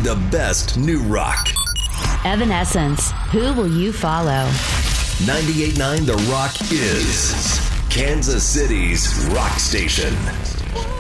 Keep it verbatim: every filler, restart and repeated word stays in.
the best new rock. Evanescence, who will you follow? ninety-eight point nine The Rock is Kansas City's rock station.